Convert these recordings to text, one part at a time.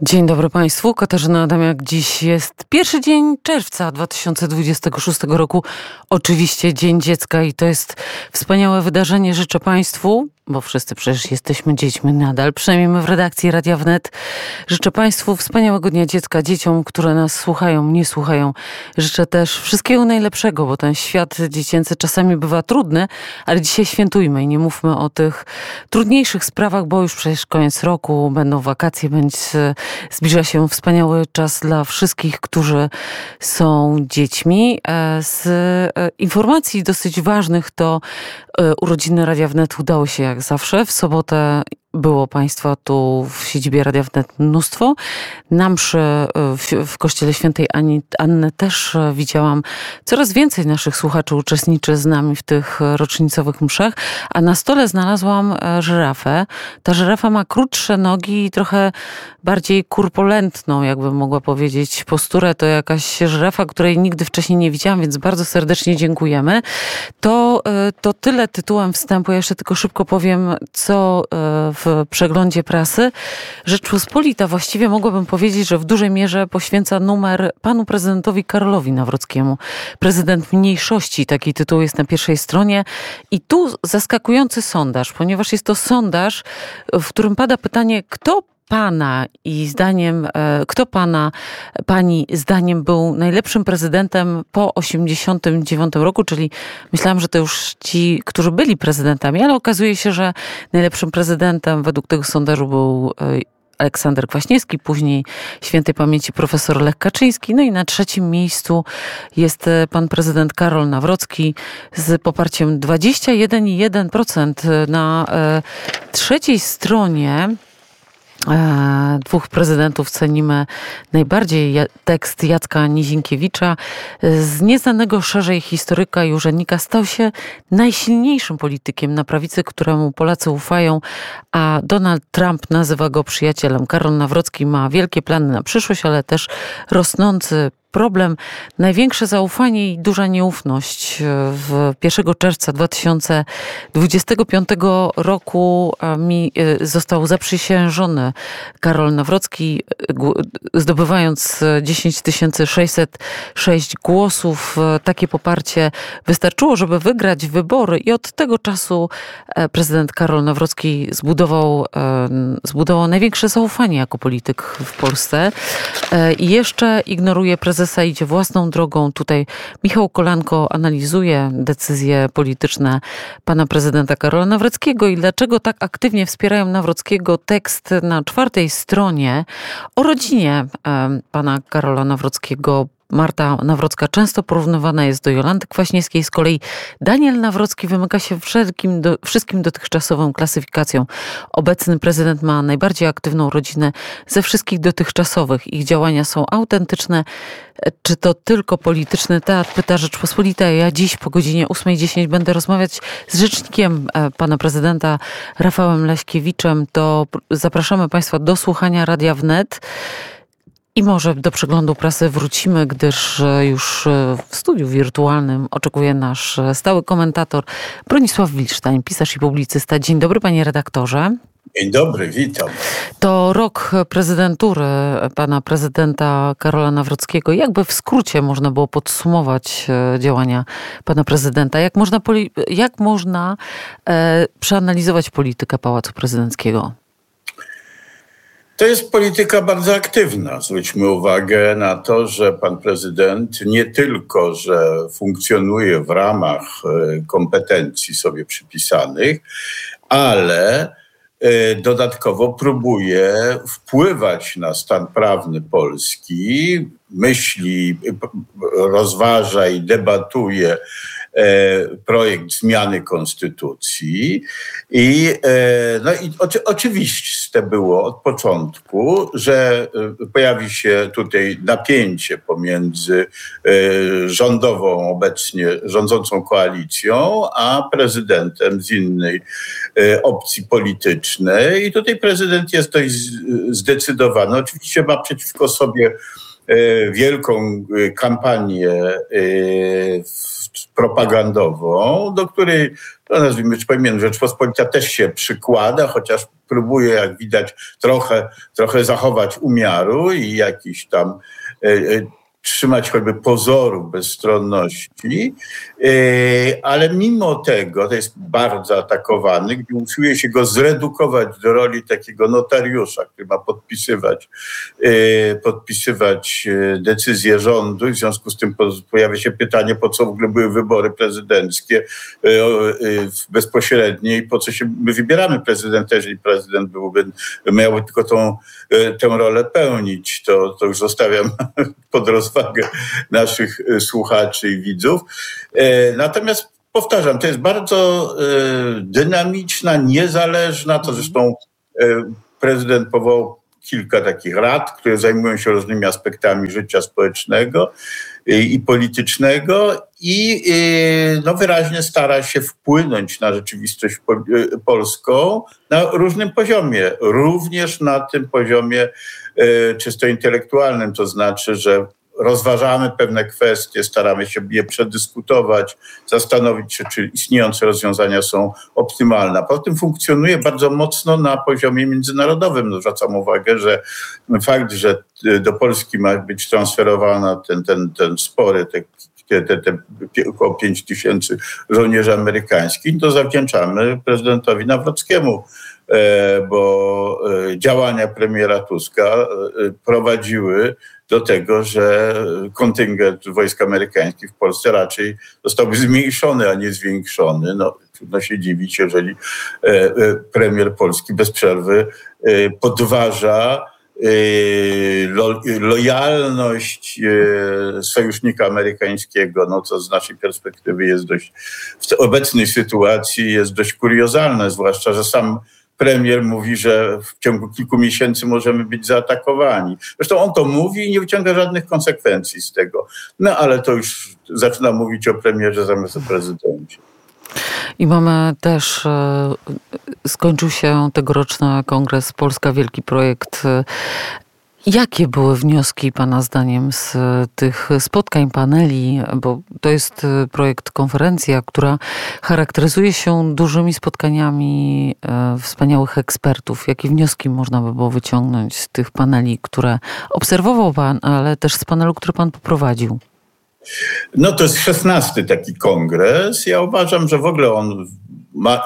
Dzień dobry Państwu. Katarzyna Adamiak. Dziś jest pierwszy dzień czerwca 2026 roku. Oczywiście Dzień Dziecka i to jest wspaniałe wydarzenie. Życzę Państwu, bo wszyscy przecież jesteśmy dziećmi nadal, przynajmniej my w redakcji Radia Wnet. Życzę Państwu wspaniałego Dnia Dziecka, dzieciom, które nas słuchają, nie słuchają. Życzę też wszystkiego najlepszego, bo ten świat dziecięcy czasami bywa trudny, ale dzisiaj świętujmy i nie mówmy o tych trudniejszych sprawach, bo już przecież koniec roku, będą wakacje, zbliża się wspaniały czas dla wszystkich, którzy są dziećmi. Z informacji dosyć ważnych to urodziny Radia Wnet udało się jak zawsze. W sobotę było Państwa tu w siedzibie Radia Wnet mnóstwo. Na mszy w kościele świętej Anny też widziałam coraz więcej naszych słuchaczy uczestniczy z nami w tych rocznicowych mszach, a na stole znalazłam żyrafę. Ta żyrafa ma krótsze nogi i trochę bardziej kurpulentną, jakbym mogła powiedzieć, posturę. To jakaś żyrafa, której nigdy wcześniej nie widziałam, więc bardzo serdecznie dziękujemy. To tyle tytułem wstępu. Ja jeszcze tylko szybko powiem, co w przeglądzie prasy. Rzeczpospolita właściwie mogłabym powiedzieć, że w dużej mierze poświęca numer panu prezydentowi Karolowi Nawrockiemu. Prezydent mniejszości, taki tytuł jest na pierwszej stronie. I tu zaskakujący sondaż, ponieważ jest to sondaż, w którym pada pytanie, kto pani zdaniem był najlepszym prezydentem po 1989 roku, czyli myślałam, że to już ci, którzy byli prezydentami, ale okazuje się, że najlepszym prezydentem według tego sondażu był Aleksander Kwaśniewski, później świętej pamięci profesor Lech Kaczyński. No i na trzecim miejscu jest pan prezydent Karol Nawrocki z poparciem 21,1%. Na trzeciej stronie dwóch prezydentów cenimy najbardziej tekst Jacka Nizinkiewicza. Z nieznanego szerzej historyka i urzędnika stał się najsilniejszym politykiem na prawicy, któremu Polacy ufają, a Donald Trump nazywa go przyjacielem. Karol Nawrocki ma wielkie plany na przyszłość, ale też rosnący problem. Największe zaufanie i duża nieufność. 1 czerwca 2025 roku został zaprzysiężony Karol Nawrocki, zdobywając 10 606 głosów. Takie poparcie wystarczyło, żeby wygrać wybory i od tego czasu prezydent Karol Nawrocki zbudował największe zaufanie jako polityk w Polsce. I jeszcze ignoruje prezesa, idzie własną drogą. Tutaj Michał Kolanko analizuje decyzje polityczne pana prezydenta Karola Nawrockiego i dlaczego tak aktywnie wspierają Nawrockiego. Tekst na 4. stronie o rodzinie pana Karola Nawrockiego. Marta Nawrocka często porównywana jest do Jolanty Kwaśniewskiej. Z kolei Daniel Nawrocki wymyka się wszystkim dotychczasowym klasyfikacjom. Obecny prezydent ma najbardziej aktywną rodzinę ze wszystkich dotychczasowych. Ich działania są autentyczne. Czy to tylko polityczny teatr? Pyta Rzeczpospolita. Ja dziś po godzinie 8:10 będę rozmawiać z rzecznikiem pana prezydenta Rafałem Leśkiewiczem. To zapraszamy Państwa do słuchania Radia Wnet. I może do przeglądu prasy wrócimy, gdyż już w studiu wirtualnym oczekuje nasz stały komentator Bronisław Wilsztajn, pisarz i publicysta. Dzień dobry, panie redaktorze. Dzień dobry, witam. To rok prezydentury pana prezydenta Karola Nawrockiego. Jakby w skrócie można było podsumować działania pana prezydenta? Jak można przeanalizować politykę Pałacu Prezydenckiego? To jest polityka bardzo aktywna. Zwróćmy uwagę na to, że pan prezydent nie tylko, że funkcjonuje w ramach kompetencji sobie przypisanych, ale dodatkowo próbuje wpływać na stan prawny Polski, myśli, rozważa i debatuje projekt zmiany konstytucji i oczywiste było od początku, że pojawi się tutaj napięcie pomiędzy rządową, obecnie rządzącą koalicją, a prezydentem z innej opcji politycznej. I tutaj prezydent jest dość zdecydowany. Oczywiście ma przeciwko sobie wielką kampanię propagandową, do której, nazwijmy, czy powiem, Rzeczpospolita też się przykłada, chociaż próbuje, jak widać, trochę zachować umiaru i jakiś tam trzymać choćby pozoru bezstronności, ale mimo tego to jest bardzo atakowany, gdy usiłuje się go zredukować do roli takiego notariusza, który ma podpisywać decyzje rządu. W związku z tym pojawia się pytanie, po co w ogóle były wybory prezydenckie bezpośrednie i po co my wybieramy prezydenta, jeżeli prezydent miałby tylko tę rolę pełnić. To już zostawiam pod rozwagę naszych słuchaczy i widzów. Natomiast powtarzam, to jest bardzo dynamiczna, niezależna, to zresztą prezydent powołał kilka takich rad, które zajmują się różnymi aspektami życia społecznego i politycznego i wyraźnie stara się wpłynąć na rzeczywistość polską na różnym poziomie, również na tym poziomie czysto intelektualnym, to znaczy, że rozważamy pewne kwestie, staramy się je przedyskutować, zastanowić się, czy istniejące rozwiązania są optymalne. Poza tym funkcjonuje bardzo mocno na poziomie międzynarodowym. Zwracam uwagę, że fakt, że do Polski ma być transferowana ten spory, te około 5 000 żołnierzy amerykańskich, to zawdzięczamy prezydentowi Nawrockiemu, bo działania premiera Tuska prowadziły do tego, że kontyngent wojsk amerykańskich w Polsce raczej zostałby zmniejszony, a nie zwiększony. Trudno się dziwić, jeżeli premier Polski bez przerwy podważa lojalność sojusznika amerykańskiego, co z naszej perspektywy jest w obecnej sytuacji jest dość kuriozalne, zwłaszcza, że sam premier mówi, że w ciągu kilku miesięcy możemy być zaatakowani. Zresztą on to mówi i nie wyciąga żadnych konsekwencji z tego. Ale to już zaczyna mówić o premierze zamiast o prezydencie. I mamy też, skończył się tegoroczny kongres Polska Wielki Projekt. Jakie były wnioski Pana zdaniem z tych spotkań, paneli? Bo to jest projekt, konferencja, która charakteryzuje się dużymi spotkaniami wspaniałych ekspertów. Jakie wnioski można by było wyciągnąć z tych paneli, które obserwował Pan, ale też z panelu, który Pan poprowadził? To jest 16. taki kongres. Ja uważam, że w ogóle on ma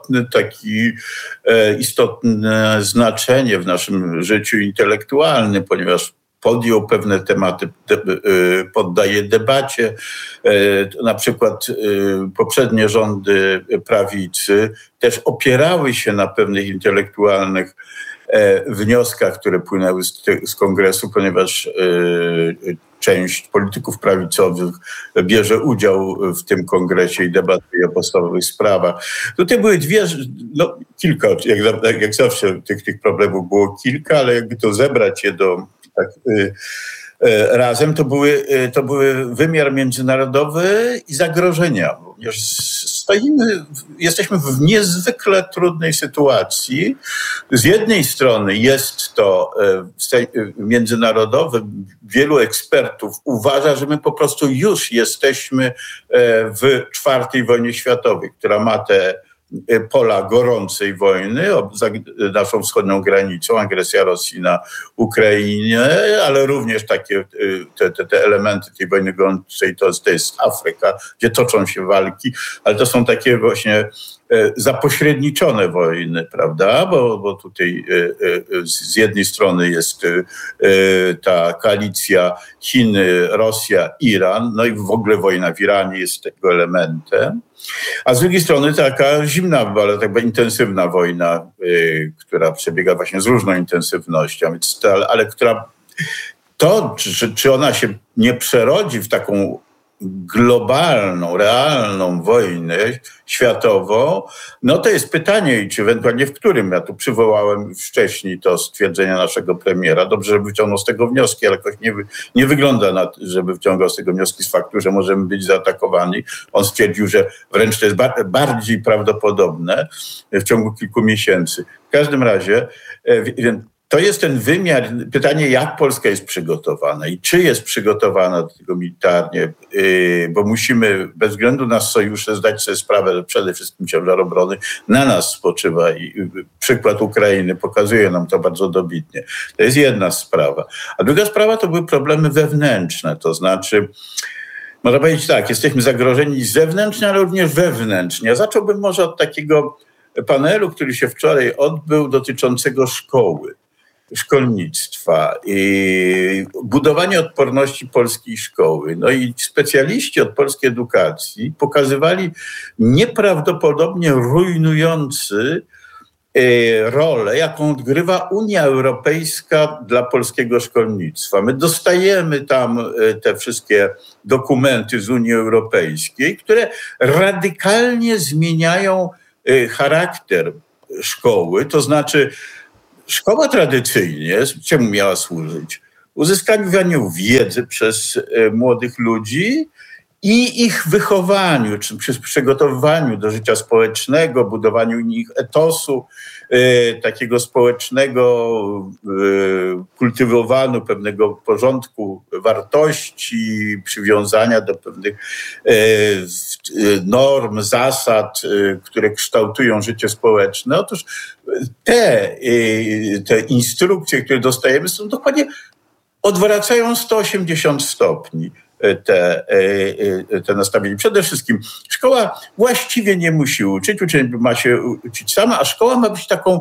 istotne znaczenie w naszym życiu intelektualnym, ponieważ podjął pewne tematy, poddaje debacie. Na przykład poprzednie rządy prawicy też opierały się na pewnych intelektualnych wnioskach, które płynęły z kongresu, ponieważ część polityków prawicowych bierze udział w tym kongresie i debatuje o podstawowych sprawach. Tutaj były kilka, jak zawsze tych problemów było kilka, ale jakby to zebrać je razem, to były wymiar międzynarodowy i zagrożenia. Jesteśmy w niezwykle trudnej sytuacji. Z jednej strony jest to międzynarodowy, wielu ekspertów uważa, że my po prostu już jesteśmy w IV wojnie światowej, która ma te pola gorącej wojny, za naszą wschodnią granicą, agresja Rosji na Ukrainie, ale również takie te elementy tej wojny gorącej, to jest Afryka, gdzie toczą się walki, ale to są takie właśnie zapośredniczone wojny, prawda? Bo tutaj z jednej strony jest ta koalicja Chiny, Rosja, Iran, i w ogóle wojna w Iranie jest tego elementem, a z drugiej strony taka zimna, ale tak intensywna wojna, która przebiega właśnie z różną intensywnością, ale która czy ona się nie przerodzi w taką globalną, realną wojnę światową, to jest pytanie, i czy ewentualnie w którym, ja tu przywołałem wcześniej to stwierdzenie naszego premiera, dobrze, żeby wyciągnął z tego wnioski, ale jakoś nie wygląda żeby wyciągał z tego wnioski z faktu, że możemy być zaatakowani. On stwierdził, że wręcz to jest bardziej prawdopodobne w ciągu kilku miesięcy. W każdym razie to jest ten wymiar, pytanie, jak Polska jest przygotowana i czy jest przygotowana do tego militarnie, bo musimy bez względu na sojusze zdać sobie sprawę, że przede wszystkim ciężar obrony na nas spoczywa i przykład Ukrainy pokazuje nam to bardzo dobitnie. To jest jedna sprawa. A druga sprawa to były problemy wewnętrzne, to znaczy można powiedzieć tak, jesteśmy zagrożeni zewnętrznie, ale również wewnętrznie. Ja zacząłbym może od takiego panelu, który się wczoraj odbył, dotyczącego szkoły, szkolnictwa i budowania odporności polskiej szkoły. No i specjaliści od polskiej edukacji pokazywali nieprawdopodobnie rujnujący rolę, jaką odgrywa Unia Europejska dla polskiego szkolnictwa. My dostajemy tam te wszystkie dokumenty z Unii Europejskiej, które radykalnie zmieniają charakter szkoły, to znaczy szkoła tradycyjnie, czemu miała służyć? Uzyskaniu wiedzy przez młodych ludzi i ich wychowaniu, czy przez przygotowywaniu do życia społecznego, budowaniu nich etosu, takiego społecznego, kultywowaniu pewnego porządku wartości, przywiązania do pewnych norm, zasad, które kształtują życie społeczne. Otóż te instrukcje, które dostajemy, są dokładnie odwracają 180 stopni. Te nastawienie. Przede wszystkim szkoła właściwie nie musi uczyć, uczeń ma się uczyć sama, a szkoła ma być taką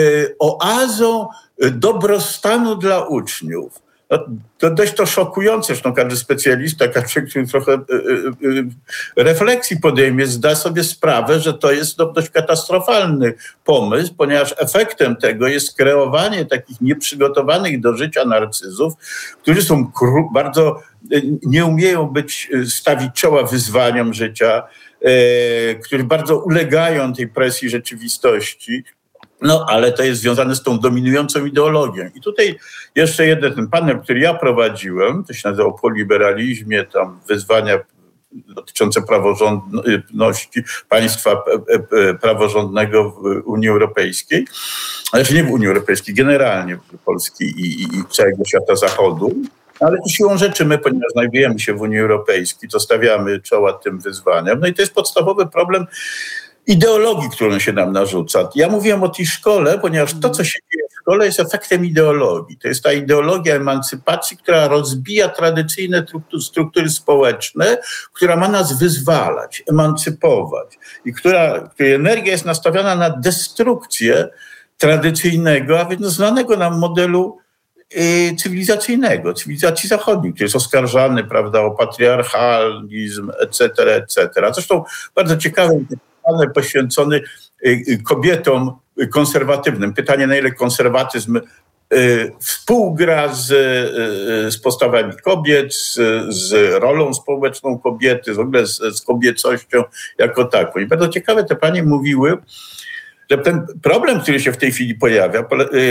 oazą dobrostanu dla uczniów. No, to dość to szokujące, zresztą każdy specjalista, każdy, który trochę refleksji podejmie, zda sobie sprawę, że to jest dość katastrofalny pomysł, ponieważ efektem tego jest kreowanie takich nieprzygotowanych do życia narcyzów, którzy są bardzo, nie umieją stawić czoła wyzwaniom życia, którzy bardzo ulegają tej presji rzeczywistości. No, ale to jest związane z tą dominującą ideologią. I tutaj jeszcze jeden ten panel, który ja prowadziłem, to się nazywa o poliberalizmie, tam wyzwania dotyczące praworządności, państwa praworządnego w Unii Europejskiej, znaczy nie w Unii Europejskiej, generalnie w Polski i całego świata zachodu. Ale to siłą rzeczy my, ponieważ znajdujemy się w Unii Europejskiej, to stawiamy czoła tym wyzwaniom. No i to jest podstawowy problem ideologii, którą się nam narzuca. Ja mówiłem o tej szkole, ponieważ to, co się dzieje w szkole, jest efektem ideologii. To jest ta ideologia emancypacji, która rozbija tradycyjne struktury społeczne, która ma nas wyzwalać, emancypować i której energia jest nastawiona na destrukcję tradycyjnego, a więc znanego nam modelu cywilizacyjnego, cywilizacji zachodniej, który jest oskarżany, prawda, o patriarchalizm, etc., etc. Zresztą bardzo ciekawy panel poświęcony kobietom konserwatywnym. Pytanie, na ile konserwatyzm współgra z postawami kobiet, z rolą społeczną kobiety, w ogóle z kobiecością jako taką. I bardzo ciekawe te panie mówiły, że ten problem, który się w tej chwili pojawia,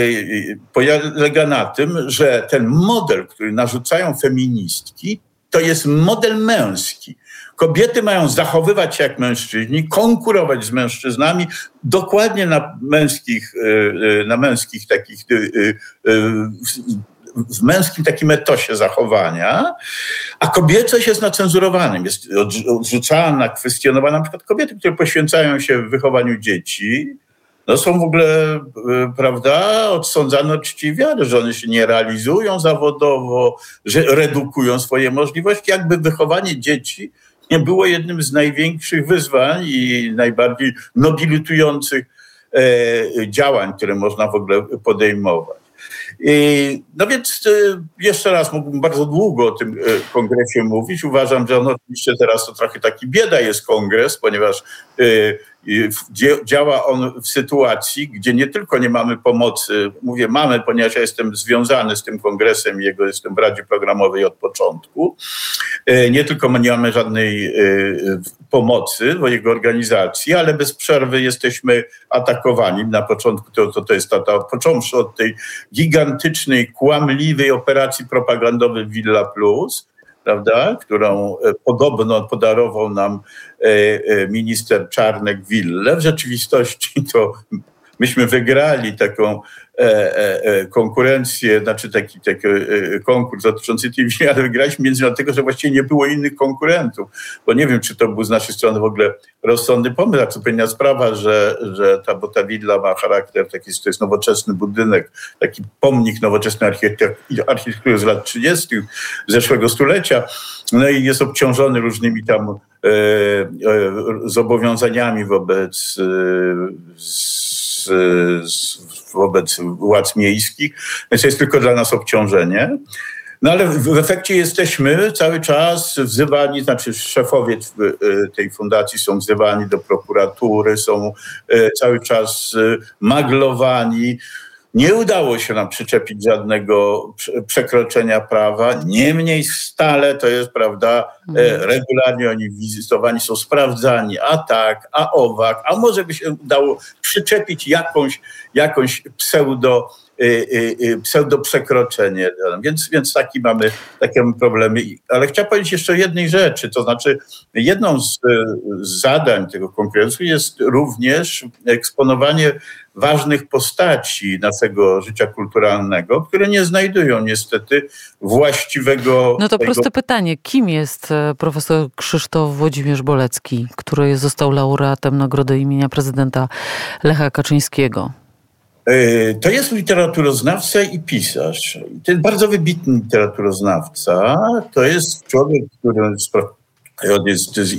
polega na tym, że ten model, który narzucają feministki, to jest model męski. Kobiety mają zachowywać się jak mężczyźni, konkurować z mężczyznami dokładnie na męskich takich, w męskim takim etosie zachowania, a kobiecość jest nacenzurowanym, jest odrzucana, kwestionowana. Na przykład kobiety, które poświęcają się w wychowaniu dzieci, no są w ogóle, prawda, odsądzane od czci wiary, że one się nie realizują zawodowo, że redukują swoje możliwości. Jakby wychowanie dzieci nie było jednym z największych wyzwań i najbardziej nobilitujących działań, które można w ogóle podejmować. No więc jeszcze raz mógłbym bardzo długo o tym kongresie mówić. Uważam, że oczywiście teraz to trochę taki bieda jest kongres, ponieważ działa on w sytuacji, gdzie nie tylko nie mamy pomocy, mówię mamy, ponieważ ja jestem związany z tym kongresem i jestem w Radzie Programowej od początku, nie tylko nie mamy żadnej pomocy w jego organizacji, ale bez przerwy jesteśmy atakowani. Na początku to jest począwszy od tej gigantycznej, kłamliwej operacji propagandowej Villa Plus, prawda, którą podobno podarował nam minister Czarnek willę. W rzeczywistości to myśmy wygrali taką konkurencję, znaczy taki konkurs dotyczący TV, ale wygraliśmy między innymi dlatego, że właściwie nie było innych konkurentów, bo nie wiem, czy to był z naszej strony w ogóle rozsądny pomysł, a zupełnie sprawa, bo ta willa ma charakter taki, to jest nowoczesny budynek, taki pomnik nowoczesnej architektury z lat 30. zeszłego stulecia, no i jest obciążony różnymi tam zobowiązaniami wobec władz miejskich, więc jest tylko dla nas obciążenie. No ale w efekcie jesteśmy cały czas wzywani, znaczy szefowie tej fundacji są wzywani do prokuratury, są cały czas maglowani. Nie udało się nam przyczepić żadnego przekroczenia prawa. Niemniej stale to jest prawda, regularnie oni wizytowani, są sprawdzani, a tak, a owak, a może by się udało przyczepić jakąś pseudo przekroczenie. Więc takie mamy problemy. Ale chciałem powiedzieć jeszcze o jednej rzeczy, to znaczy jedną z zadań tego kongresu jest również eksponowanie ważnych postaci naszego życia kulturalnego, które nie znajdują niestety właściwego... No to proste pytanie. Kim jest profesor Krzysztof Włodzimierz Bolecki, który został laureatem Nagrody imienia prezydenta Lecha Kaczyńskiego? To jest literaturoznawca i pisarz. To jest bardzo wybitny literaturoznawca. To jest człowiek, który jest z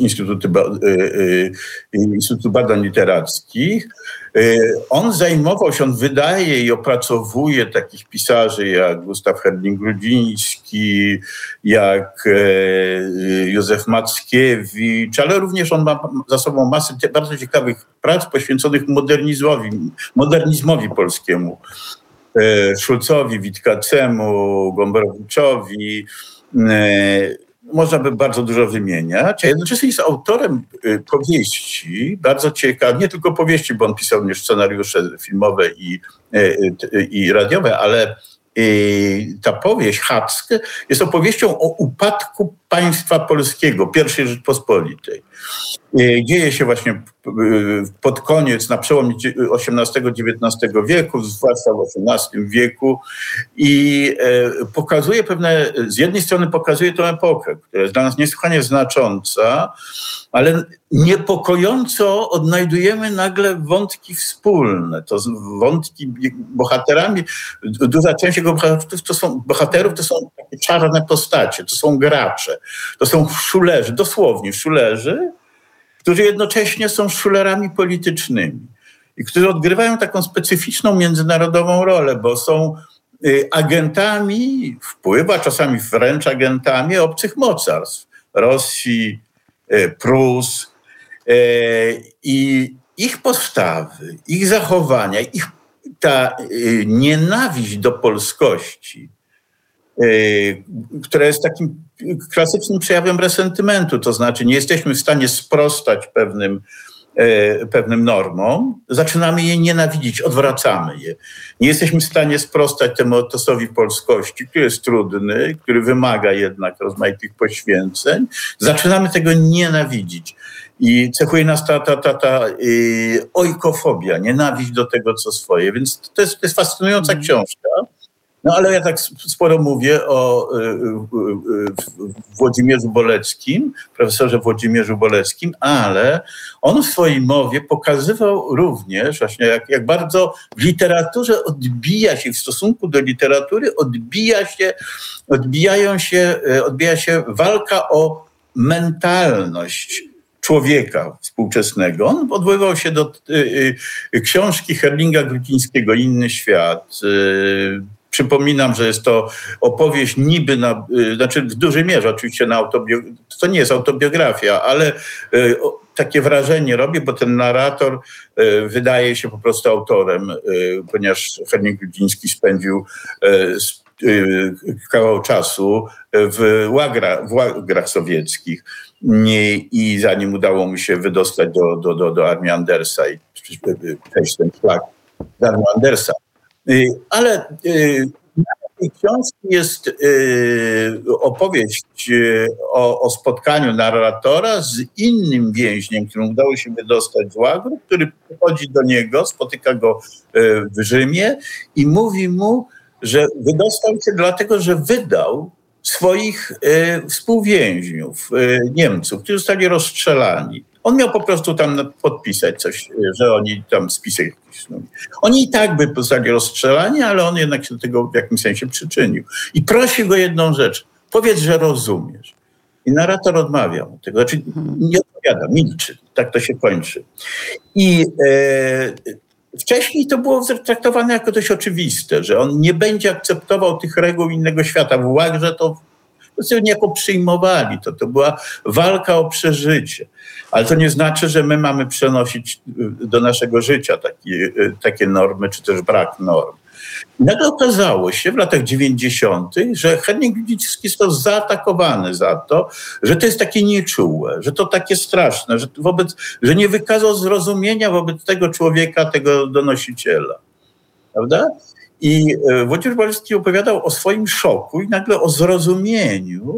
Instytutu Badań Literackich. On wydaje i opracowuje takich pisarzy jak Gustaw Herling-Grudziński, jak Józef Mackiewicz, ale również on ma za sobą masę bardzo ciekawych prac poświęconych modernizmowi polskiemu. Szulcowi, Witkacemu, Gombrowiczowi. Można by bardzo dużo wymieniać, a jednocześnie jest autorem powieści, bardzo ciekawych, nie tylko powieści, bo on pisał również scenariusze filmowe i radiowe, ale ta powieść Hack jest opowieścią o upadku państwa polskiego, I Rzeczpospolitej. Dzieje się właśnie pod koniec, na przełomie XVIII-XIX wieku, zwłaszcza w XVIII wieku i pokazuje z jednej strony pokazuje tę epokę, która jest dla nas niesłychanie znacząca, ale niepokojąco odnajdujemy nagle wątki wspólne. To wątki bohaterami, duża część jego bohaterów to są takie czarne postacie, to są gracze, to są szulerzy, dosłownie szulerzy, którzy jednocześnie są szulerami politycznymi i którzy odgrywają taką specyficzną międzynarodową rolę, bo są agentami wpływu, a czasami wręcz agentami obcych mocarstw, Rosji, Prus, i ich postawy, ich zachowania, ta nienawiść do polskości, która jest takim klasycznym przejawem resentymentu, to znaczy nie jesteśmy w stanie sprostać pewnym normom, zaczynamy je nienawidzić, odwracamy je. Nie jesteśmy w stanie sprostać temu etosowi polskości, który jest trudny, który wymaga jednak rozmaitych poświęceń. Zaczynamy tego nienawidzić. I cechuje nas ta ojkofobia, nienawiść do tego, co swoje. Więc to jest fascynująca książka. No ale ja tak sporo mówię o Włodzimierzu Boleckim, profesorze Włodzimierzu Boleckim, ale on w swojej mowie pokazywał również właśnie jak bardzo w literaturze odbija się, w stosunku do literatury odbija się walka o mentalność człowieka współczesnego. On odwoływał się do książki Herlinga-Grudzińskiego Inny świat. Przypominam, że jest to opowieść niby znaczy w dużej mierze oczywiście to nie jest autobiografia, ale takie wrażenie robi, bo ten narrator wydaje się po prostu autorem, ponieważ Herling-Grudziński spędził kawał czasu w łagrach sowieckich i zanim udało mu się wydostać do armii Andersa i przejść ten szlak z armią Andersa. Ale tej książki jest opowieść o spotkaniu narratora z innym więźniem, któremu udało się wydostać z łagru, który przychodzi do niego, spotyka go w Rzymie i mówi mu, że wydostał się dlatego, że wydał swoich współwięźniów, Niemców, którzy zostali rozstrzelani. On miał po prostu tam podpisać coś, że oni tam spisek jakiś. Oni i tak by zostali rozstrzelani, ale on jednak się do tego w jakimś sensie przyczynił. I prosi go jedną rzecz. Powiedz, że rozumiesz. I narrator odmawia mu tego. Znaczy nie odpowiada, milczy. Tak to się kończy. I wcześniej to było traktowane jako dość oczywiste, że on nie będzie akceptował tych reguł innego świata. W Łagrze to niejako przyjmowali. To była walka o przeżycie. Ale to nie znaczy, że my mamy przenosić do naszego życia takie normy, czy też brak norm. I nagle okazało się w latach 90., że Henryk Grodziskie został zaatakowany za to, że to jest takie nieczułe, że to takie straszne, że nie wykazał zrozumienia wobec tego człowieka, tego donosiciela. Prawda? I Włodzimierz Borowski opowiadał o swoim szoku i nagle o zrozumieniu